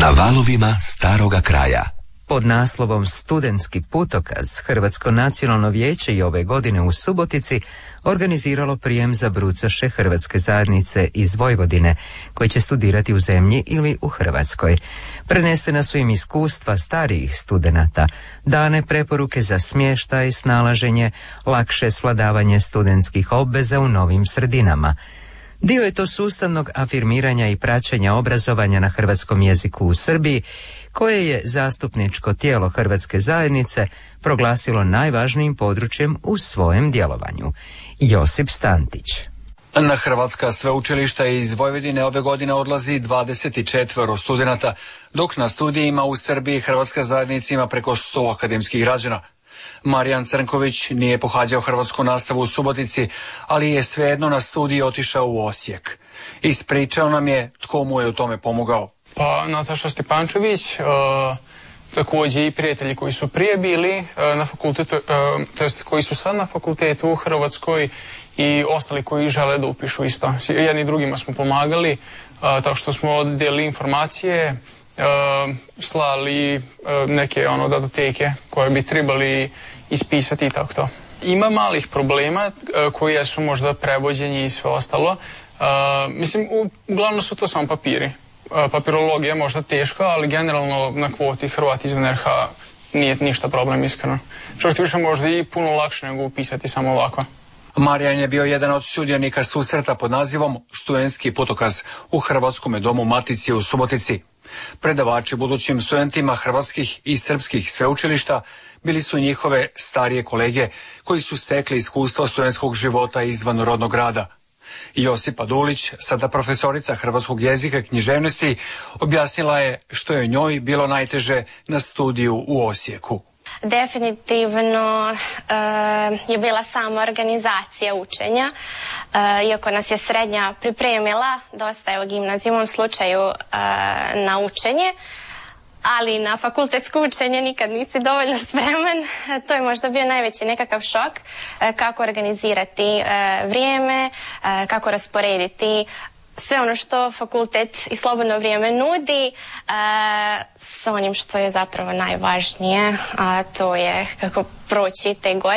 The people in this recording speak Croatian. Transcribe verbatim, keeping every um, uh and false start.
Na valovima staroga kraja. Pod naslovom Studentski putokaz Hrvatsko nacionalno vijeće i ove godine u Subotici organiziralo prijem za brucoše hrvatske zajednice iz Vojvodine koji će studirati u zemlji ili u Hrvatskoj. Prenesena su im iskustva starijih studenata, dane preporuke za smještaj, snalaženje, lakše svladavanje studentskih obveza u novim sredinama. Dio je to sustavnog afirmiranja i praćenja obrazovanja na hrvatskom jeziku u Srbiji, koje je zastupničko tijelo Hrvatske zajednice proglasilo najvažnijim područjem u svojem djelovanju. Josip Stantić. Na hrvatska sveučilišta iz Vojvodine ove godine odlazi dvadeset četiri studenata, dok na studijima u Srbiji Hrvatska zajednica ima preko sto akademskih građana. Marijan Crnković nije pohađao hrvatsku nastavu u Subotici, ali je svejedno na studij otišao u Osijek. Ispričao nam je tko mu je u tome pomogao. Pa Nataša Stepančević, uh, također i prijatelji koji su prije bili uh, na fakultetu, uh, to jest koji su sad na fakultetu u Hrvatskoj i ostali koji žele da upišu isto. Jedni drugima smo pomagali, uh, tako što smo delili informacije, uh, slali uh, neke ono datoteke koje bi trebali ispisati i tako to. Ima malih problema uh, koji su možda prevođenje i sve ostalo. Uh, mislim, uglavnom su to samo papiri. Papirologija je možda teška, ali generalno na kvoti Hrvati izvan R H nije ništa problem, iskreno. Čak ti više možda i puno lakše nego upisati samo ovako. Marijan je bio jedan od sudionika susreta pod nazivom Studentski putokaz u Hrvatskom domu Matici u Subotici. Predavači budućim studentima hrvatskih i srpskih sveučilišta bili su njihove starije kolege koji su stekli iskustvo studentskog života izvan rodnog grada. Josipa Dulić, sada profesorica hrvatskog jezika i književnosti, objasnila je što je njoj bilo najteže na studiju u Osijeku. Definitivno e, je bila sama organizacija učenja, e, iako nas je srednja pripremila, dosta je u gimnazijumom slučaju e, na učenje, ali na fakultetsko učenje nikad nisi dovoljno spreman. To je možda bio najveći nekakav šok, kako organizirati vrijeme, kako rasporediti sve ono što fakultet i slobodno vrijeme nudi s onim što je zapravo najvažnije, a to je kako proći te godine.